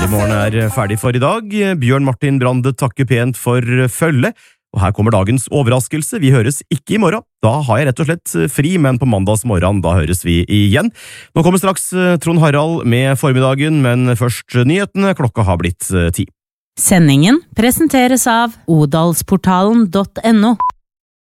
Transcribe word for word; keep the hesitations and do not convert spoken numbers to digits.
Trøndermorgen er ferdig for i dag. Bjørn Martin Brande takker pent for følge. Og her kommer dagens overraskelse. Vi høres ikke i morgen. Da har jeg rett og slett fri, men på mandags morgen, da høres vi igjen. Nå kommer straks Trond Harald med formiddagen, men først nyhetene. Klokka har blitt ti. Sendingen presenteres av odalsportalen punktum no.